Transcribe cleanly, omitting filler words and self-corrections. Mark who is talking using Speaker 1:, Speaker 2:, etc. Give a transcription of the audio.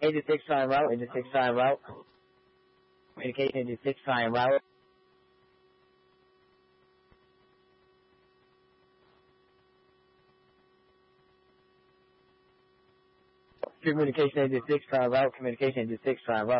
Speaker 1: Agent 6 trying route. Agent 6 trying route. Communication Agent 6 trying route. Communication Agent 6 trying route. Communication Agent 6 trying route.